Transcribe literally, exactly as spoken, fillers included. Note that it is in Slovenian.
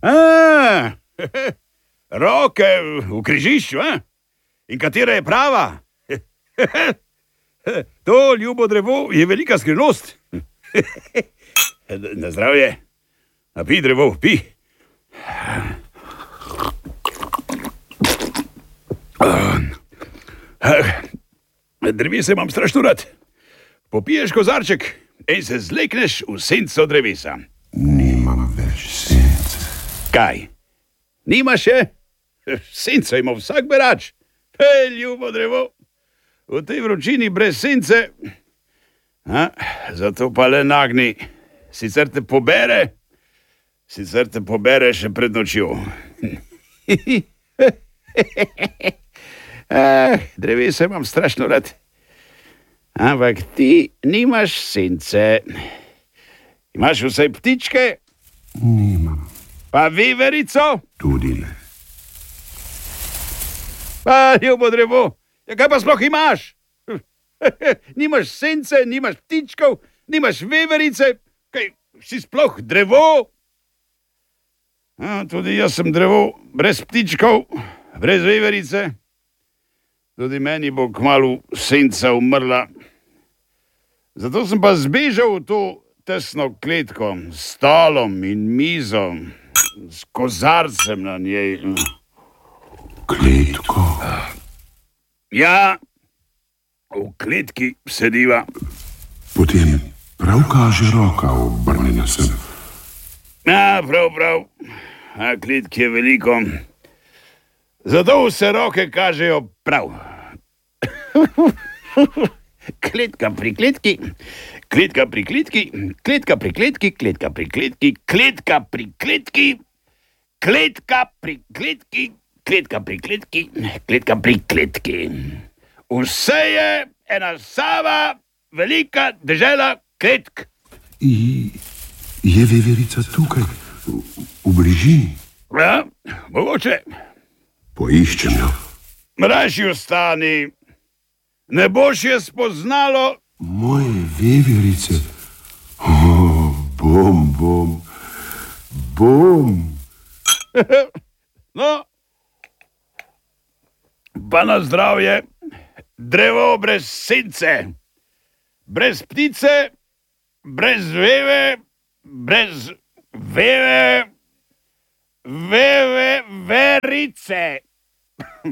A, roke v križišču, a? In katera je prava? To ljubo drevo je velika skrivnost. Na zdravje. A pi, drevo, pi. Drevesa imam strašno rad. Popiješ kozarček in se zlekneš v senco drevesa. Nimam več sence. Kaj? Nimaš še? Senco ima vsak berač. Hej, ljubo drevo. V tej vročini brez sence. A, zato pa le nagni. Sicer te pobere, sicer te pobere še pred nočjo. Ah, drevesa imam strašno rad. Ampak ti nimaš sence. Imaš vsaj ptičke? Nimam. Pa veverico? Tudi ne. Pa, ljubo drevo, ja, kaj pa sploh imaš? Nimaš sence, nimaš ptičkov, nimaš veverice, kaj si sploh drevo? A, tudi jaz sem drevo, brez ptičkov, brez veverice. Tudi meni bo kmalu senca umrla. Zato sem pa zbežal v to tesno kletko s stolom in mizo, s kozarcem na njej. Kletko? Ja, v kletki sediva. Potem prav kaže roka obrnjena sem. Ja, prav, prav. A kletki je veliko. Zato vse roke kažejo prav. Kletka pri kletki, kletka pri kletki, kletka pri kletki, kletka pri kletki, kletka pri kletki, kletka pri kletki, kletka pri kletki, kletka pri kletki. Vse je ena sama velika dežela kletk. I, je veverica tukaj, v, v bližini? Ja, mogoče. Poiščem jo. Mraši ostani. Ne boš je spoznalo. Moje veverice. Oh, bom, bom, bom. No, pa na zdravje. Drevo brez sence, brez ptice, brez veve, brez veve, veve, verice.